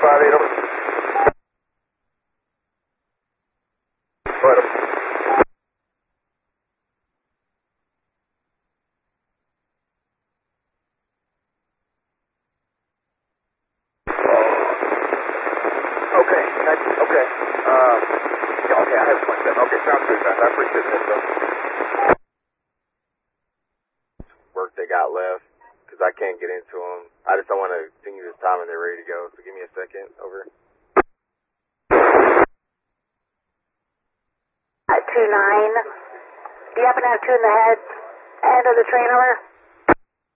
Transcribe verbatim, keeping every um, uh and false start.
five eight over. Go ahead. Okay, that's, okay. Um, yeah, okay, I have a question. Okay, sounds good, guys. I appreciate that, though. Work they got left, because I can't get into them. I just don't want to continue this time and they're ready to go, so give me a second. Over. Two nine. Do you happen to have two in the head? Head of the train over?